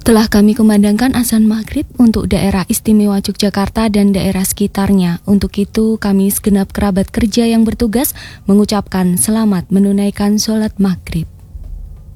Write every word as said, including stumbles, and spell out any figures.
Telah kami kumandangkan azan maghrib untuk daerah istimewa Yogyakarta dan daerah sekitarnya. Untuk itu kami segenap kerabat kerja yang bertugas mengucapkan selamat menunaikan sholat maghrib.